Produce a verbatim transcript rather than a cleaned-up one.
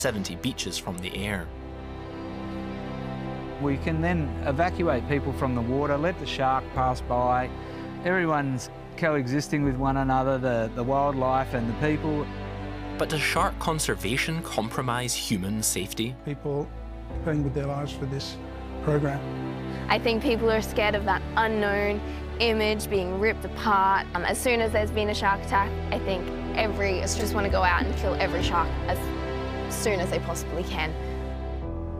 seventy beaches from the air. We can then evacuate people from the water, let the shark pass by. Everyone's coexisting with one another, the, the wildlife and the people. But does shark conservation compromise human safety? People paying with their lives for this program. I think people are scared of that unknown image being ripped apart. Um, as soon as there's been a shark attack, I think every just want to go out and kill every shark as soon as they possibly can.